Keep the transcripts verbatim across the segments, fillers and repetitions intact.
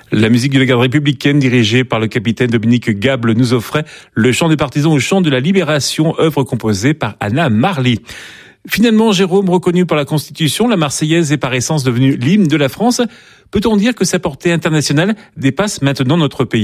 La musique de la garde républicaine dirigée par le capitaine Dominique Gable nous offrait le chant des partisans au chant de la libération, œuvre composée par Anna Marly. Finalement, Jérôme, reconnu par la Constitution, la Marseillaise est par essence devenue l'hymne de la France. Peut-on dire que sa portée internationale dépasse maintenant notre pays ?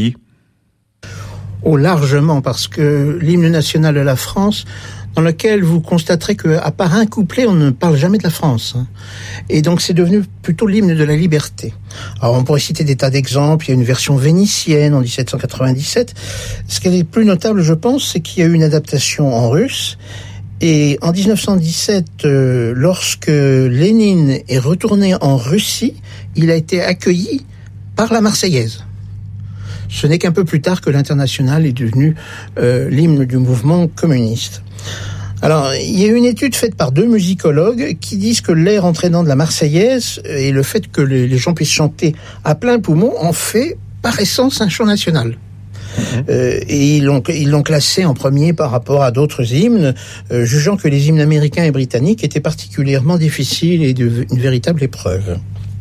Oh, largement, parce que l'hymne national de la France, dans lequel vous constaterez qu'à part un couplet, on ne parle jamais de la France. Et donc c'est devenu plutôt l'hymne de la liberté. Alors on pourrait citer des tas d'exemples. Il y a une version vénitienne en dix-sept cent quatre-vingt-dix-sept. Ce qui est le plus notable, je pense, c'est qu'il y a eu une adaptation en russe. Et en dix-neuf cent dix-sept, euh, lorsque Lénine est retourné en Russie, il a été accueilli par la Marseillaise. Ce n'est qu'un peu plus tard que l'Internationale est devenu euh, l'hymne du mouvement communiste. Alors, il y a une étude faite par deux musicologues qui disent que l'air entraînant de la Marseillaise et le fait que les gens puissent chanter à plein poumon en fait par essence un chant national. Mmh. Euh, et ils l'ont, ils l'ont classé en premier par rapport à d'autres hymnes, euh, jugeant que les hymnes américains et britanniques étaient particulièrement difficiles et de, une véritable épreuve.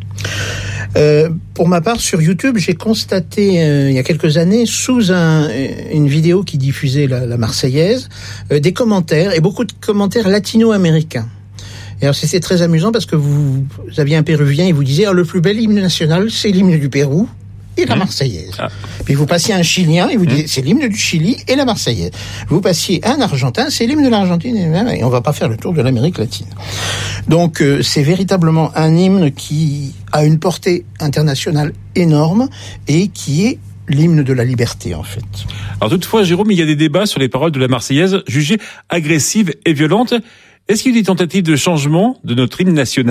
Euh, pour ma part, sur YouTube, j'ai constaté euh, il y a quelques années, sous un, une vidéo qui diffusait la, la Marseillaise, euh, des commentaires, et beaucoup de commentaires latino-américains. Et alors c'était très amusant parce que vous, vous aviez un Péruvien, il vous disait, alors, le plus bel hymne national, c'est l'hymne du Pérou et la Marseillaise. Ah. Puis vous passiez un Chilien, et vous disiez, c'est l'hymne du Chili et la Marseillaise. Vous passiez un Argentin, c'est l'hymne de l'Argentine, et on va pas faire le tour de l'Amérique latine. Donc euh, c'est véritablement un hymne qui a une portée internationale énorme et qui est l'hymne de la liberté, en fait. Alors toutefois, Jérôme, il y a des débats sur les paroles de la Marseillaise jugées agressives et violentes. Est-ce qu'il y a des tentatives de changement de notre hymne national ?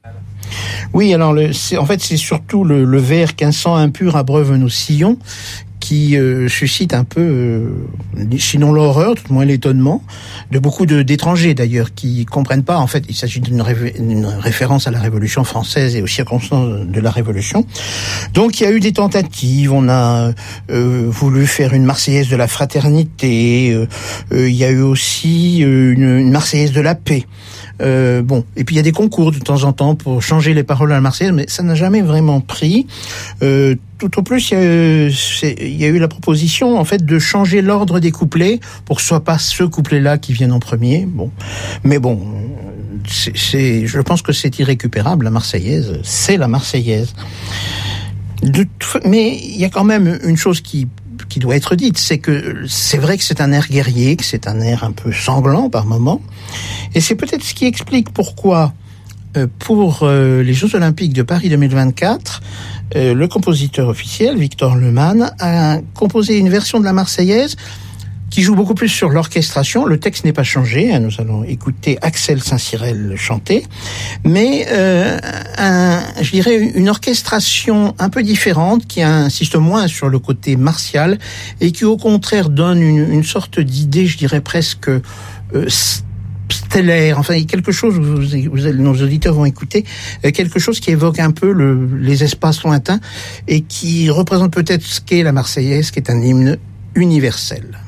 Oui, alors le, c'est, en fait, c'est surtout le, le vers qu'un sang impur abreuve nos sillons qui euh, suscite un peu, euh, sinon l'horreur, tout au moins l'étonnement, de beaucoup de, d'étrangers d'ailleurs, qui comprennent pas, en fait, il s'agit d'une, ré, d'une référence à la Révolution française et aux circonstances de la Révolution. Donc il y a eu des tentatives, on a euh, voulu faire une Marseillaise de la fraternité, euh, euh, il y a eu aussi euh, une, une Marseillaise de la paix. Euh, bon, et puis il y a des concours de temps en temps pour changer les paroles à la Marseillaise, mais ça n'a jamais vraiment pris. Euh, tout au plus, il y, a, c'est, il y a eu la proposition, en fait, de changer l'ordre des couplets pour que ce soit pas ce couplet-là qui vienne en premier. Bon, mais bon, c'est, c'est, je pense que c'est irrécupérable. La Marseillaise, c'est la Marseillaise. De, mais il y a quand même une chose qui qui doit être dite, c'est que c'est vrai que c'est un air guerrier, que c'est un air un peu sanglant par moments, et c'est peut-être ce qui explique pourquoi, euh, pour euh, les Jeux Olympiques de Paris deux mille vingt-quatre, euh, le compositeur officiel, Victor Lehmann, a composé une version de la Marseillaise qui joue beaucoup plus sur l'orchestration. Le texte n'est pas changé, hein, nous allons écouter Axel Saint-Cyrel chanter, mais euh, un, je dirais une orchestration un peu différente qui insiste moins sur le côté martial et qui au contraire donne une, une sorte d'idée, je dirais presque euh, stellaire, enfin quelque chose, vous, vous, nos auditeurs vont écouter, quelque chose qui évoque un peu le, les espaces lointains et qui représente peut-être ce qu'est la Marseillaise, qui est un hymne universel.